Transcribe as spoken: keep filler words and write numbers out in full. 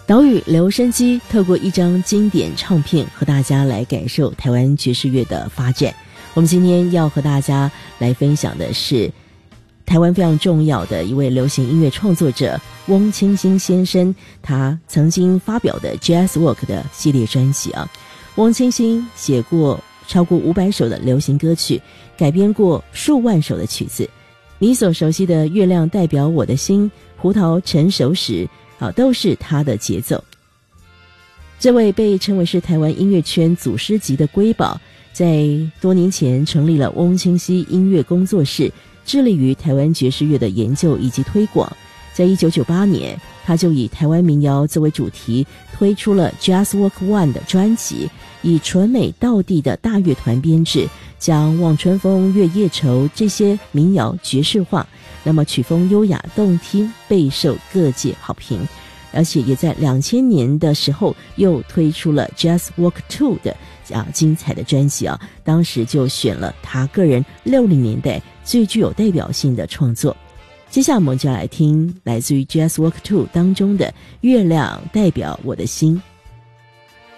岛屿留声机透过一张经典唱片和大家来感受台湾爵士乐的发展。我们今天要和大家来分享的是台湾非常重要的一位流行音乐创作者翁清兴先生，他曾经发表的 Jazz Walk 的系列专辑啊。翁清兴写过超过五百首的流行歌曲，改编过数万首的曲子。你所熟悉的月亮代表我的心，胡桃成熟时啊，都是他的节奏。这位被称为是台湾音乐圈祖师级的瑰宝，在多年前成立了翁清兴音乐工作室，致力于台湾爵士乐的研究以及推广。在一九九八年，他就以台湾民谣作为主题，推出了 Jazz Walk One 的专辑，以纯美道地的大乐团编制，将望春风、月夜愁这些民谣爵士化，那么曲风优雅动听，备受各界好评。而且也在两千年的时候又推出了 Jazz Walk Two 的啊精彩的专辑啊，当时就选了他个人六零年代最具有代表性的创作。接下来我们就来听来自于 Jazz Walk Two 当中的月亮代表我的心。